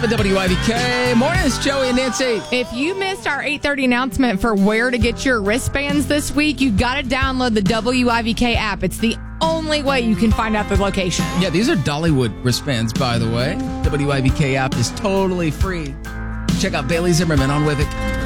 WIVK Mornings, Joey and Nancy. If you missed our 8:30 announcement for where to get your wristbands this week, you got to download the WIVK app. It's the only way you can find out the location. Yeah, these are Dollywood wristbands, by the way. WIVK app is totally free. Check out Bailey Zimmerman on Wivik.